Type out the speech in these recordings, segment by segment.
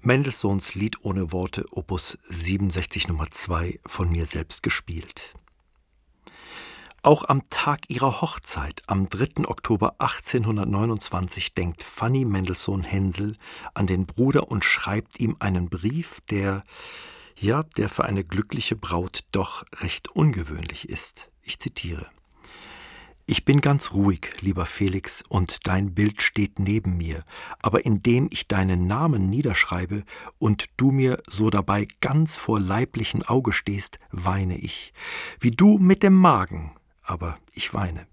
Mendelssohns Lied ohne Worte, Opus 67 Nummer 2, von mir selbst gespielt. Auch am Tag ihrer Hochzeit, am 3. Oktober 1829, denkt Fanny Mendelssohn-Hensel an den Bruder und schreibt ihm einen Brief, der für eine glückliche Braut doch recht ungewöhnlich ist. Ich zitiere: »Ich bin ganz ruhig, lieber Felix, und dein Bild steht neben mir, aber indem ich deinen Namen niederschreibe und du mir so dabei ganz vor leiblichen Auge stehst, weine ich, wie du mit dem Magen, aber ich weine.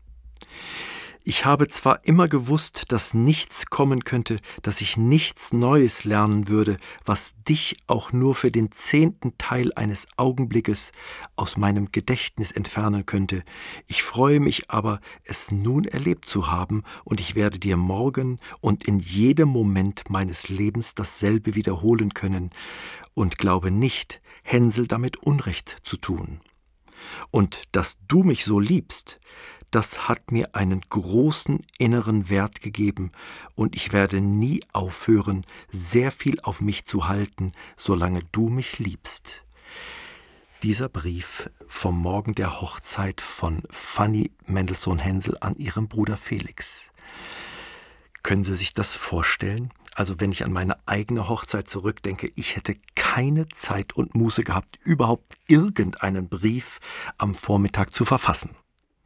Ich habe zwar immer gewusst, dass nichts kommen könnte, dass ich nichts Neues lernen würde, was dich auch nur für den 10. Teil eines Augenblickes aus meinem Gedächtnis entfernen könnte. Ich freue mich aber, es nun erlebt zu haben, und ich werde dir morgen und in jedem Moment meines Lebens dasselbe wiederholen können und glaube nicht, Hensel damit Unrecht zu tun. Und dass du mich so liebst, das hat mir einen großen inneren Wert gegeben, und ich werde nie aufhören, sehr viel auf mich zu halten, solange du mich liebst.« Dieser Brief vom Morgen der Hochzeit von Fanny Mendelssohn-Hensel an ihren Bruder Felix. Können Sie sich das vorstellen? Also wenn ich an meine eigene Hochzeit zurückdenke, ich hätte keine Zeit und Muße gehabt, überhaupt irgendeinen Brief am Vormittag zu verfassen.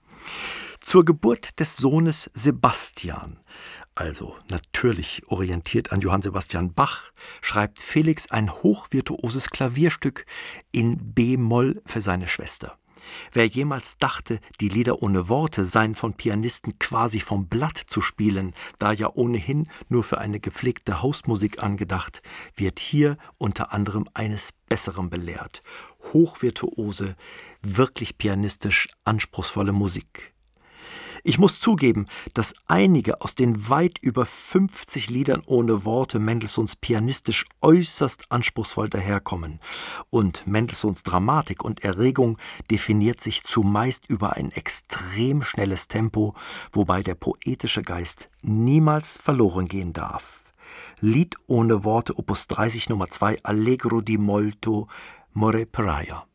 Zur Geburt des Sohnes Sebastian, also natürlich orientiert an Johann Sebastian Bach, schreibt Felix ein hochvirtuoses Klavierstück in b-Moll für seine Schwester. Wer jemals dachte, die Lieder ohne Worte seien von Pianisten quasi vom Blatt zu spielen, da ja ohnehin nur für eine gepflegte Hausmusik angedacht, wird hier unter anderem eines Besseren belehrt. Hochvirtuose, wirklich pianistisch anspruchsvolle Musik. Ich muss zugeben, dass einige aus den weit über 50 Liedern ohne Worte Mendelssohns pianistisch äußerst anspruchsvoll daherkommen. Und Mendelssohns Dramatik und Erregung definiert sich zumeist über ein extrem schnelles Tempo, wobei der poetische Geist niemals verloren gehen darf. Lied ohne Worte, Opus 30 Nummer 2, Allegro di molto, More Peraia.